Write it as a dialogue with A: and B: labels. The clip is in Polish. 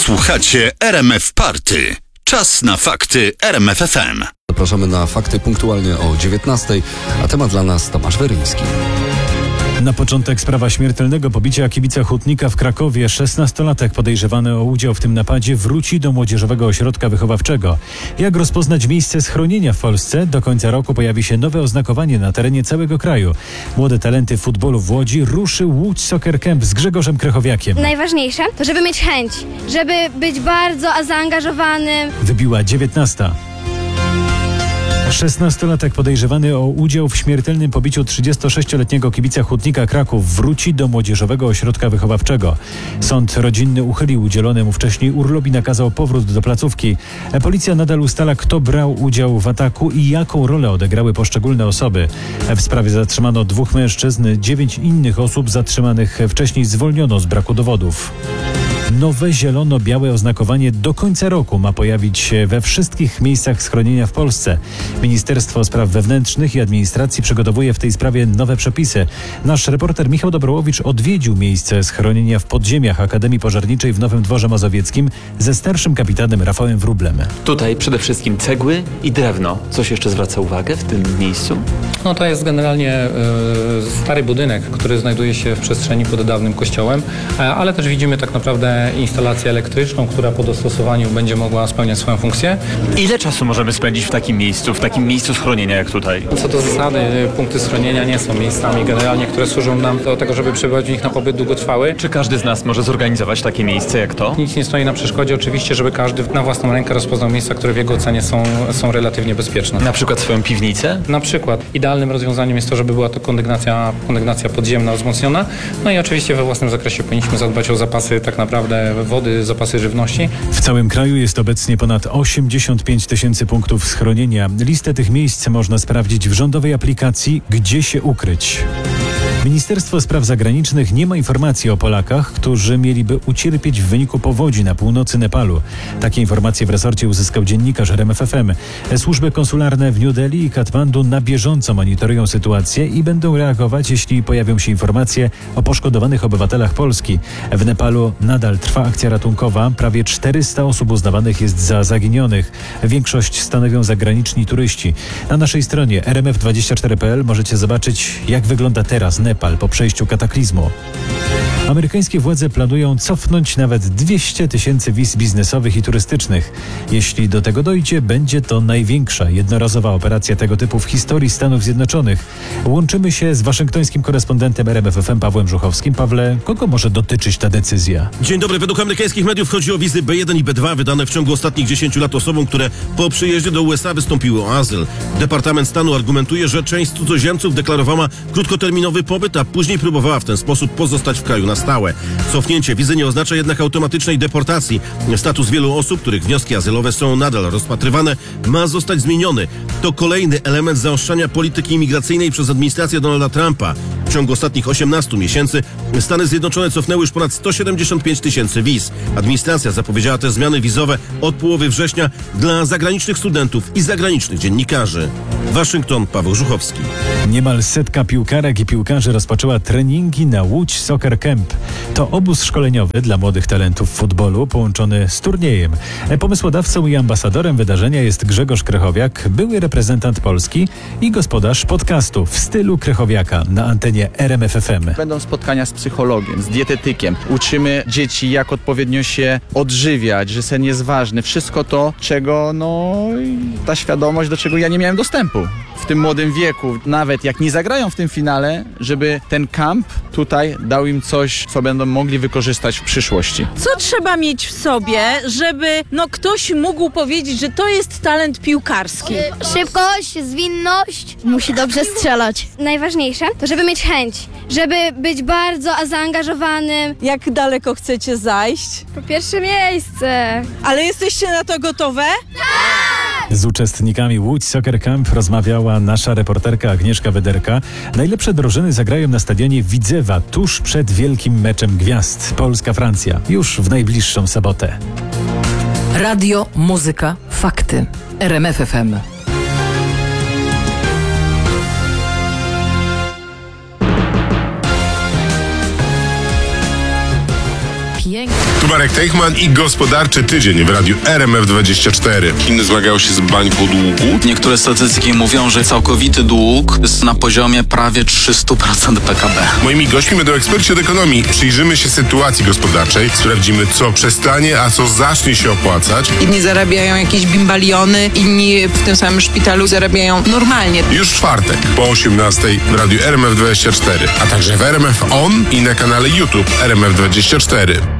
A: Słuchacie RMF Party. Czas na fakty RMF FM.
B: Zapraszamy na fakty punktualnie o 19:00, a temat dla nas Tomasz Weryński.
C: Na początek sprawa śmiertelnego pobicia kibica hutnika w Krakowie. 16-latek podejrzewany o udział w tym napadzie wróci do młodzieżowego ośrodka wychowawczego. Jak rozpoznać miejsce schronienia w Polsce? Do końca roku pojawi się nowe oznakowanie na terenie całego kraju. Młode talenty futbolu w Łodzi ruszył Łódź Soccer Camp z Grzegorzem Krychowiakiem.
D: Najważniejsze to, żeby mieć chęć, żeby być bardzo zaangażowanym.
C: Wybiła 19:00. 16-latek podejrzewany o udział w śmiertelnym pobiciu 36-letniego kibica hutnika Kraków wróci do młodzieżowego ośrodka wychowawczego. Sąd rodzinny uchylił udzielony mu wcześniej urlop i nakazał powrót do placówki. Policja nadal ustala, kto brał udział w ataku i jaką rolę odegrały poszczególne osoby. W sprawie zatrzymano 2 mężczyzn, 9 innych osób zatrzymanych wcześniej zwolniono z braku dowodów. Nowe zielono-białe oznakowanie do końca roku ma pojawić się we wszystkich miejscach schronienia w Polsce. Ministerstwo Spraw Wewnętrznych i Administracji przygotowuje w tej sprawie nowe przepisy. Nasz reporter Michał Dobrołowicz odwiedził miejsce schronienia w podziemiach Akademii Pożarniczej w Nowym Dworze Mazowieckim ze starszym kapitanem Rafałem Wróblem.
E: Tutaj przede wszystkim cegły i drewno. Coś jeszcze zwraca uwagę w tym miejscu?
F: No to jest generalnie stary budynek, który znajduje się w przestrzeni pod dawnym kościołem, ale też widzimy tak naprawdę instalację elektryczną, która po dostosowaniu będzie mogła spełniać swoją funkcję.
E: Ile czasu możemy spędzić w takim miejscu schronienia jak tutaj?
F: Co do zasady, punkty schronienia nie są miejscami generalnie, które służą nam do tego, żeby przebywać w nich na pobyt długotrwały.
E: Czy każdy z nas może zorganizować takie miejsce jak to?
F: Nic nie stoi na przeszkodzie oczywiście, żeby każdy na własną rękę rozpoznał miejsca, które w jego ocenie są relatywnie bezpieczne.
E: Na przykład swoją piwnicę?
F: Na przykład. Idealnym rozwiązaniem jest to, żeby była to kondygnacja podziemna wzmocniona. No i oczywiście we własnym zakresie powinniśmy zadbać o zapasy tak naprawdę wody, zapasy żywności.
C: W całym kraju jest obecnie ponad 85 000 punktów schronienia. Listę tych miejsc można sprawdzić w rządowej aplikacji Gdzie się ukryć. Ministerstwo Spraw Zagranicznych nie ma informacji o Polakach, którzy mieliby ucierpieć w wyniku powodzi na północy Nepalu. Takie informacje w resorcie uzyskał dziennikarz RMF FM. Służby konsularne w New Delhi i Katmandu na bieżąco monitorują sytuację i będą reagować, jeśli pojawią się informacje o poszkodowanych obywatelach Polski. W Nepalu nadal trwa akcja ratunkowa. Prawie 400 osób uznawanych jest za zaginionych. Większość stanowią zagraniczni turyści. Na naszej stronie rmf24.pl możecie zobaczyć, jak wygląda teraz Nepal po przejściu kataklizmu. Amerykańskie władze planują cofnąć nawet 200 000 wiz biznesowych i turystycznych. Jeśli do tego dojdzie, będzie to największa jednorazowa operacja tego typu w historii Stanów Zjednoczonych. Łączymy się z waszyngtońskim korespondentem RMF FM Pawłem Żuchowskim. Pawle, kogo może dotyczyć ta decyzja?
G: Dzień dobry. Według amerykańskich mediów chodzi o wizy B1 i B2 wydane w ciągu ostatnich 10 lat osobom, które po przyjeździe do USA wystąpiły o azyl. Departament Stanu argumentuje, że część cudzoziemców deklarowała krótkoterminowy pobyt, a później próbowała w ten sposób pozostać w kraju na stałe. Cofnięcie wizy nie oznacza jednak automatycznej deportacji. Status wielu osób, których wnioski azylowe są nadal rozpatrywane, ma zostać zmieniony. To kolejny element zaostrzania polityki imigracyjnej przez administrację Donalda Trumpa. W ciągu ostatnich 18 miesięcy Stany Zjednoczone cofnęły już ponad 175 000 wiz. Administracja zapowiedziała te zmiany wizowe od połowy września dla zagranicznych studentów i zagranicznych dziennikarzy. Waszyngton, Paweł Żuchowski.
C: Niemal 100 piłkarek i piłkarzy rozpoczęła treningi na Łódź Soccer Camp. To obóz szkoleniowy dla młodych talentów futbolu połączony z turniejem. Pomysłodawcą i ambasadorem wydarzenia jest Grzegorz Krychowiak, były reprezentant Polski i gospodarz podcastu w stylu Krychowiaka na antenie RMF FM.
H: Będą spotkania z psychologiem, z dietetykiem. Uczymy dzieci, jak odpowiednio się odżywiać, że sen jest ważny. Wszystko to, czego ta świadomość, do czego ja nie miałem dostępu w tym młodym wieku. Nawet jak nie zagrają w tym finale, żeby ten kamp tutaj dał im coś, co będą mogli wykorzystać w przyszłości.
I: Co trzeba mieć w sobie, żeby ktoś mógł powiedzieć, że to jest talent piłkarski?
D: Szybkość, zwinność. Musi dobrze strzelać. Najważniejsze to, żeby mieć chęć, żeby być bardzo zaangażowanym.
I: Jak daleko chcecie zajść?
D: Po pierwsze miejsce.
I: Ale jesteście na to gotowe?
C: Z uczestnikami Łódź Soccer Camp rozmawiała nasza reporterka Agnieszka Wederka. Najlepsze drużyny zagrają na stadionie Widzewa tuż przed wielkim meczem gwiazd Polska-Francja już w najbliższą sobotę.
J: Radio, muzyka, fakty. RMF FM. piękne.
K: Tu Marek Teichman i gospodarczy tydzień w radiu RMF24. Chiny zmagają się z bańką długu.
L: Niektóre statystyki mówią, że całkowity dług jest na poziomie prawie 300% PKB.
K: Moimi gośćmi będą eksperci od ekonomii. Przyjrzymy się sytuacji gospodarczej, sprawdzimy, co przestanie, a co zacznie się opłacać.
M: Inni zarabiają jakieś bimbaliony, inni w tym samym szpitalu zarabiają normalnie.
K: Już w czwartek po 18:00 w radiu RMF24, a także w RMF On i na kanale YouTube RMF24.